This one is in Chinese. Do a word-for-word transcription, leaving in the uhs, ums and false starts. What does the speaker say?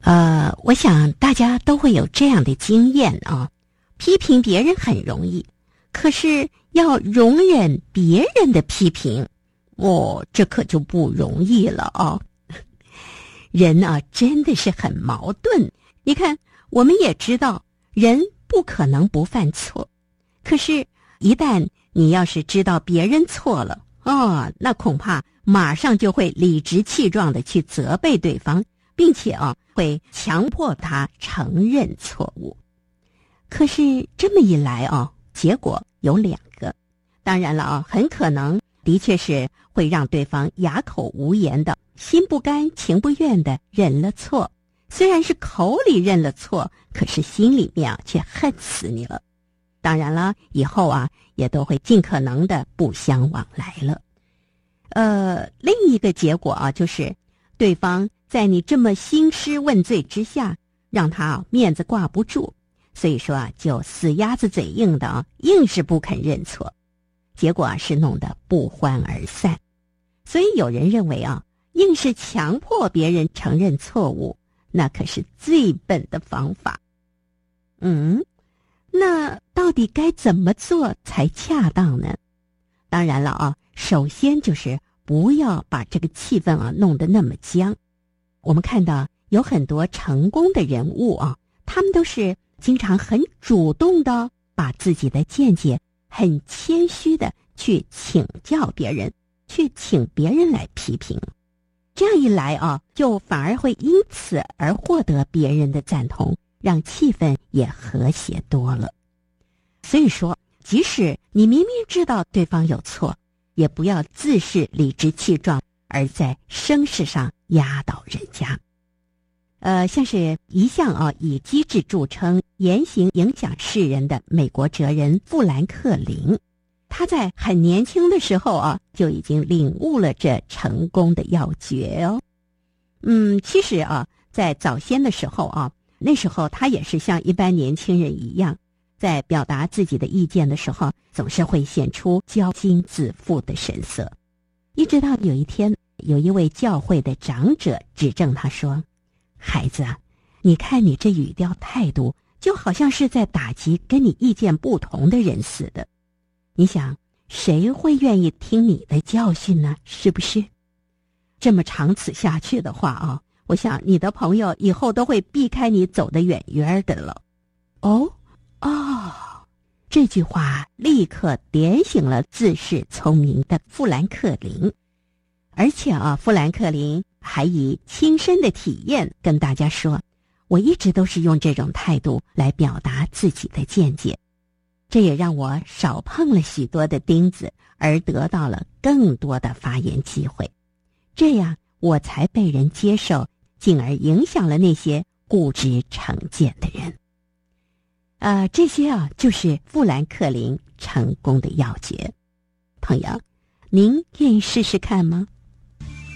呃，我想大家都会有这样的经验啊，批评别人很容易，可是要容忍别人的批评，哦，这可就不容易了啊。人啊，真的是很矛盾。你看，我们也知道，人不可能不犯错，可是，一旦你要是知道别人错了，哦，那恐怕马上就会理直气壮的去责备对方，并且啊，会强迫他承认错误。可是这么一来啊，结果有两个。当然了啊，很可能的确是会让对方哑口无言的，心不甘情不愿的认了错。虽然是口里认了错，可是心里面啊却恨死你了。当然了，以后啊也都会尽可能的不相往来了。呃，另一个结果啊，就是对方在你这么兴师问罪之下，让他啊面子挂不住，所以说啊就死鸭子嘴硬的啊，硬是不肯认错，结果啊是弄得不欢而散。所以有人认为啊，硬是强迫别人承认错误，那可是最笨的方法。嗯，那到底该怎么做才恰当呢？当然了啊，首先就是不要把这个气氛啊弄得那么僵。我们看到有很多成功的人物啊，他们都是经常很主动的把自己的见解很谦虚的去请教别人，去请别人来批评。这样一来啊，就反而会因此而获得别人的赞同，让气氛也和谐多了。所以说，即使你明明知道对方有错，也不要自恃理直气壮，而在声势上压倒人家。呃，像是一向啊以机智著称、言行影响世人的美国哲人富兰克林，他在很年轻的时候啊，就已经领悟了这成功的要诀哦。嗯，其实啊，在早先的时候啊，那时候他也是像一般年轻人一样，在表达自己的意见的时候，总是会显出骄矜自负的神色。一直到有一天，有一位教会的长者指正他说：“孩子啊，你看你这语调态度，就好像是在打击跟你意见不同的人似的。你想，谁会愿意听你的教训呢？是不是？这么长此下去的话啊，我想你的朋友以后都会避开你走得远远的了。”哦，哦，这句话立刻点醒了自恃聪明的富兰克林。而且啊，富兰克林还以亲身的体验跟大家说，我一直都是用这种态度来表达自己的见解。这也让我少碰了许多的钉子，而得到了更多的发言机会。这样我才被人接受，进而影响了那些固执成见的人。呃，这些啊，就是富兰克林成功的要诀。朋友，您愿意试试看吗？